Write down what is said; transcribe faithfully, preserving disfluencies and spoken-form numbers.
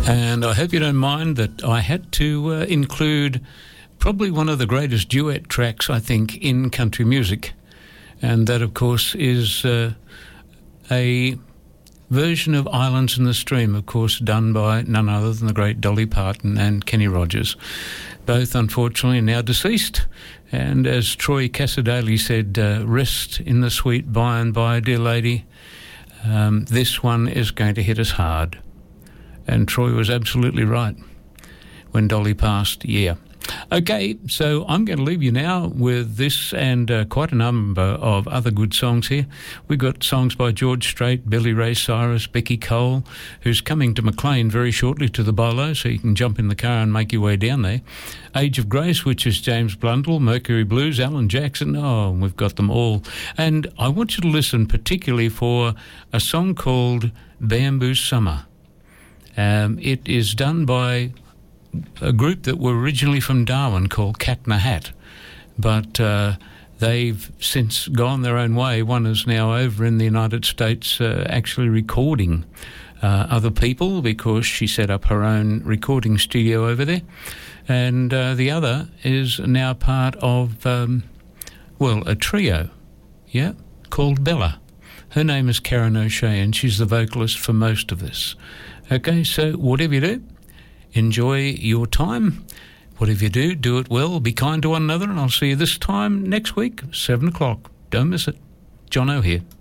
And I hope you don't mind that I had to uh, include probably one of the greatest duet tracks, I think, in country music. And that, of course, is uh, a version of Islands in the Stream, of course, done by none other than the great Dolly Parton and Kenny Rogers. Both, unfortunately, now deceased. And as Troy Cassadaly said, uh, rest in the sweet by and by, dear lady. Um, this one is going to hit us hard. And Troy was absolutely right when Dolly passed, yeah. Okay, so I'm going to leave you now with this and uh, quite a number of other good songs here. We've got songs by George Strait, Billy Ray Cyrus, Becky Cole, who's coming to Maclean very shortly to the Bolo, so you can jump in the car and make your way down there. Age of Grace, which is James Blundell, Mercury Blues, Alan Jackson, oh, we've got them all. And I want you to listen particularly for a song called Bamboo Summer. Um, it is done by a group that were originally from Darwin called Cat in a Hat, but uh, they've since gone their own way. One is now over in the United States uh, actually recording uh, other people because she set up her own recording studio over there, and uh, the other is now part of, um, well, a trio, yeah, called Bella. Her name is Karen O'Shea, and she's the vocalist for most of this. Okay, so whatever you do, enjoy your time. Whatever you do, do it well. Be kind to one another, and I'll see you this time next week, seven o'clock. Don't miss it. John O here.